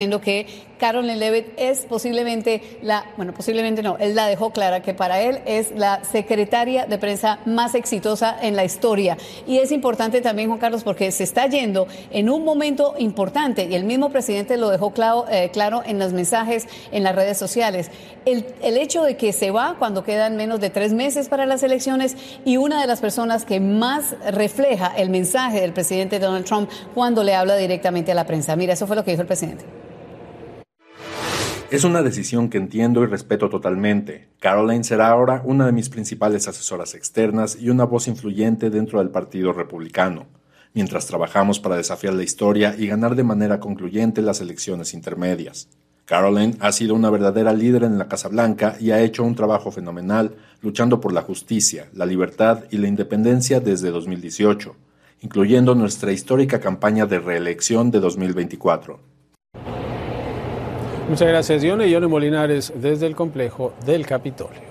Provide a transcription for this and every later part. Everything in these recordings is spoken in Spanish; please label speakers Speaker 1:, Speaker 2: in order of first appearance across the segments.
Speaker 1: que Karoline Leavitt es posiblemente posiblemente no, él la dejó clara que para él es la secretaria de prensa más exitosa en la historia. Y es importante también, Juan Carlos, porque se está yendo en un momento importante y el mismo presidente lo dejó claro en los mensajes en las redes sociales. El hecho de que se va cuando quedan menos de 3 meses para las elecciones y una de las personas que más refleja el mensaje del presidente Donald Trump cuando le habla directamente a la prensa. Mira, eso fue lo que dijo el presidente.
Speaker 2: Es una decisión que entiendo y respeto totalmente. Karoline será ahora una de mis principales asesoras externas y una voz influyente dentro del Partido Republicano, mientras trabajamos para desafiar la historia y ganar de manera concluyente las elecciones intermedias. Karoline ha sido una verdadera líder en la Casa Blanca y ha hecho un trabajo fenomenal luchando por la justicia, la libertad y la independencia desde 2018, incluyendo nuestra histórica campaña de reelección de 2024.
Speaker 3: Muchas gracias, Yone. Yone Molinares desde el complejo del Capitolio.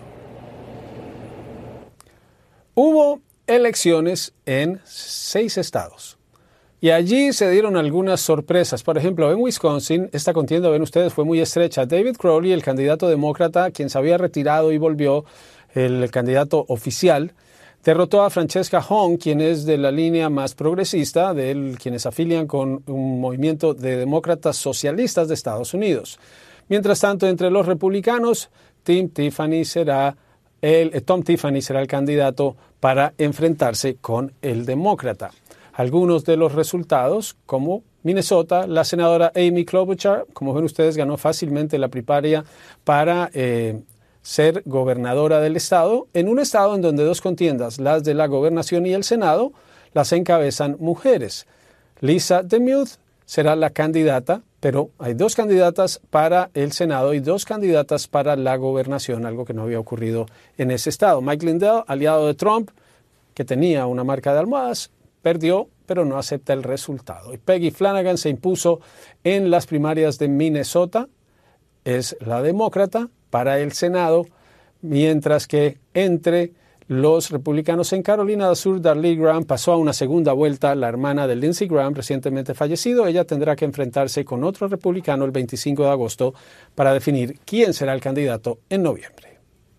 Speaker 3: Hubo elecciones en 6 estados y allí se dieron algunas sorpresas. Por ejemplo, en Wisconsin, esta contienda, ven ustedes, fue muy estrecha. David Crowley, el candidato demócrata, quien se había retirado y volvió, el candidato oficial, derrotó a Francesca Hong, quien es de la línea más progresista, de quienes afilian con un movimiento de demócratas socialistas de Estados Unidos. Mientras tanto, entre los republicanos, Tom Tiffany será el candidato para enfrentarse con el demócrata. Algunos de los resultados, como Minnesota, la senadora Amy Klobuchar, como ven ustedes, ganó fácilmente la primaria para ser gobernadora del estado, en un estado en donde 2 contiendas, las de la gobernación y el Senado, las encabezan mujeres. Lisa DeMuth será la candidata, pero hay 2 candidatas para el Senado y 2 candidatas para la gobernación, algo que no había ocurrido en ese estado. Mike Lindell, aliado de Trump, que tenía una marca de almohadas, perdió, pero no acepta el resultado. Y Peggy Flanagan se impuso en las primarias de Minnesota, es la demócrata para el Senado, mientras que entre los republicanos en Carolina del Sur, Darlie Graham pasó a una segunda vuelta, la hermana de Lindsey Graham, recientemente fallecido. Ella tendrá que enfrentarse con otro republicano el 25 de agosto para definir quién será el candidato en noviembre.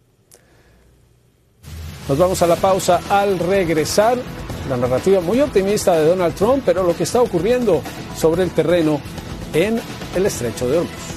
Speaker 3: Nos vamos a la pausa. Al regresar, la narrativa muy optimista de Donald Trump, pero lo que está ocurriendo sobre el terreno en el Estrecho de Hormuz.